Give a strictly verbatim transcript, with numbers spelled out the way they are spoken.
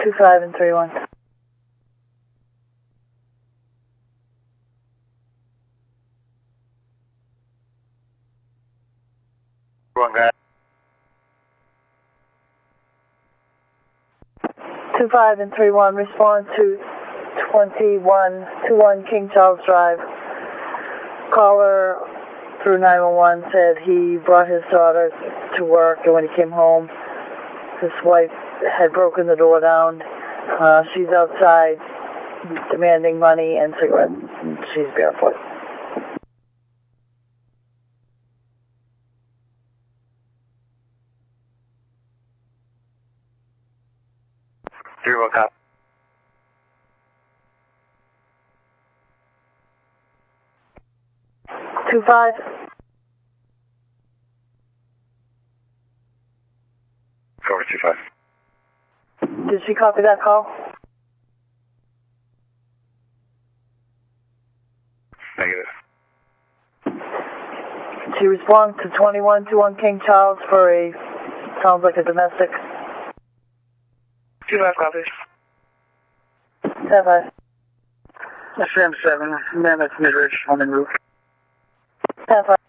Two five and three one. One guy. Two five and three one. Respond to twenty-one two one King Charles Drive. Caller through nine one one said he brought his daughter to work, and when he came home, his wife had broken the door down. Uh, she's outside demanding money and cigarettes, and she's barefoot. Three one cop. Two five. Over two five. Did she copy that call? Negative. She responds to twenty-one two one King Charles for a, sounds like a domestic. Two five copies. Ten five. S M seven, Mammoth Midridge on the roof. Ten five.